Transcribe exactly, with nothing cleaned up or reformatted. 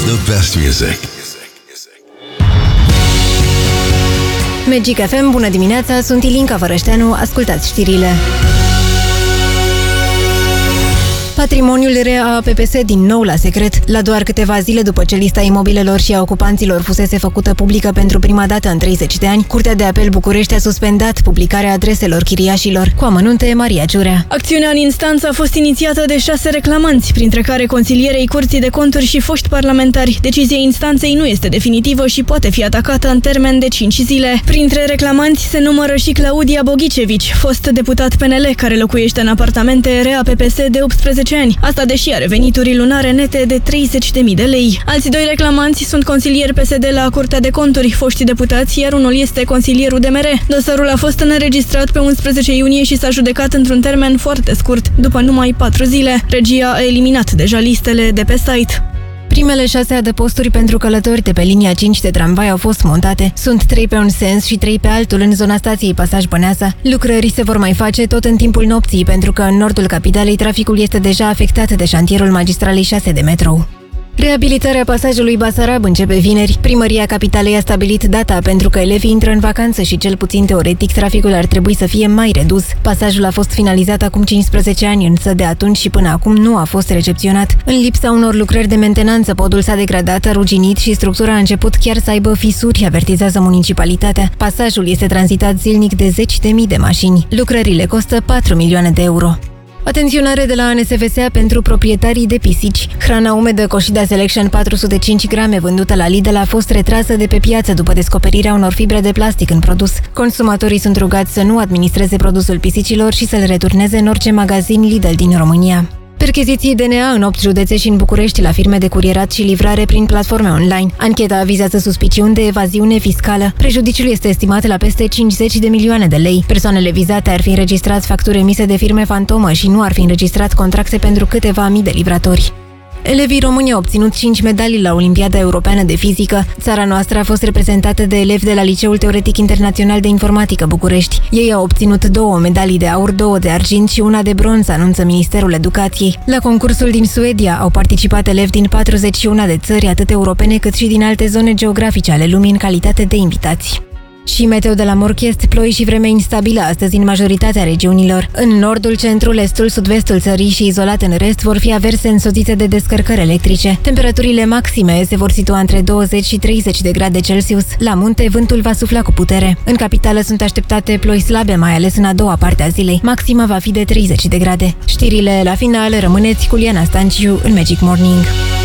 the best music. Magic F M, bună dimineața, sunt Ilinca Vărășteanu, ascultați știrile. Patrimoniul R A P P S din nou la secret, la doar câteva zile după ce lista imobilelor și a ocupanților fusese făcută publică pentru prima dată în treizeci de ani, Curtea de Apel București a suspendat publicarea adreselor chiriașilor. Cu amănunte, Maria Ciurea. Acțiunea în instanță a fost inițiată de șase reclamanți, printre care consilierei Curții de Conturi și foști parlamentari. Decizia instanței nu este definitivă și poate fi atacată în termen de cinci zile. Printre reclamanți se numără și Claudia Boghicevici, fost deputat P N L care locuiește în apartamente R A P P S de optsprezece ani. Asta deși are venituri lunare nete de treizeci de mii de lei. Alții doi reclamanți sunt consilieri P S D la Curtea de Conturi, foști deputați, iar unul este consilierul U D M R. Dosarul a fost înregistrat pe unsprezece iunie și s-a judecat într-un termen foarte scurt, după numai patru zile. Regia a eliminat deja listele de pe site. Primele șase adăposturi pentru călători de pe linia cinci de tramvai au fost montate. Sunt trei pe un sens și trei pe altul în zona stației Pasaj Băneasa. Lucrări se vor mai face tot în timpul nopții, pentru că în nordul capitalei traficul este deja afectat de șantierul magistralei șase de metrou. Reabilitarea pasajului Basarab începe vineri. Primăria Capitalei a stabilit data pentru că elevii intră în vacanță și cel puțin teoretic traficul ar trebui să fie mai redus. Pasajul a fost finalizat acum cincisprezece ani, însă de atunci și până acum nu a fost recepționat. În lipsa unor lucrări de mentenanță, podul s-a degradat, a ruginit și structura a început chiar să aibă fisuri, avertizează municipalitatea. Pasajul este tranzitat zilnic de zeci de mii de mașini. Lucrările costă patru milioane de euro. Atenționare de la A N S V S A pentru proprietarii de pisici. Hrana umedă Coșida Selection patru sute cinci grame vândută la Lidl a fost retrasă de pe piață după descoperirea unor fibre de plastic în produs. Consumatorii sunt rugați să nu administreze produsul pisicilor și să-l returneze în orice magazin Lidl din România. Percheziții D N A în opt județe și în București la firme de curierat și livrare prin platforme online. Ancheta vizează suspiciuni de evaziune fiscală. Prejudiciul este estimat la peste cincizeci de milioane de lei. Persoanele vizate ar fi înregistrat facturi emise de firme fantomă și nu ar fi înregistrat contracte pentru câteva mii de livratori. Elevii români au obținut cinci medalii la Olimpiada Europeană de Fizică. Țara noastră a fost reprezentată de elevi de la Liceul Teoretic Internațional de Informatică București. Ei au obținut două medalii de aur, două de argint și una de bronz, anunță Ministerul Educației. La concursul din Suedia au participat elevi din patruzeci și unu de țări, atât europene cât și din alte zone geografice ale lumii, în calitate de invitați. Și meteo de la Morchest, ploi și vreme instabilă astăzi în majoritatea regiunilor. În nordul, centrul, estul, sud-vestul țării și izolat în rest vor fi averse însoțite de descărcări electrice. Temperaturile maxime se vor situa între douăzeci și treizeci de grade Celsius. La munte, vântul va sufla cu putere. În capitală sunt așteptate ploi slabe, mai ales în a doua parte a zilei. Maxima va fi de treizeci de grade. Știrile la final, rămâneți cu Liana Stanciu în Magic Morning.